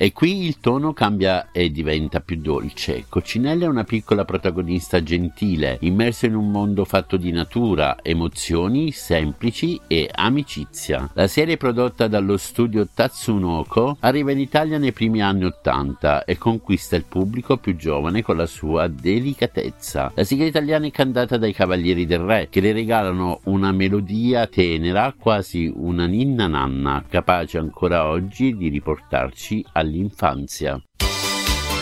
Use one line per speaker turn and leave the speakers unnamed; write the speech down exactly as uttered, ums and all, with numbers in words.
E qui il tono cambia e diventa più dolce. Coccinella è una piccola protagonista gentile, immersa in un mondo fatto di natura, emozioni semplici e amicizia. La serie prodotta dallo studio Tatsunoko arriva in Italia nei primi anni ottanta e conquista il pubblico più giovane con la sua delicatezza. La sigla italiana è cantata dai Cavalieri del Re, che le regalano una melodia tenera, quasi una ninna nanna, capace ancora oggi di riportarci all'infanzia.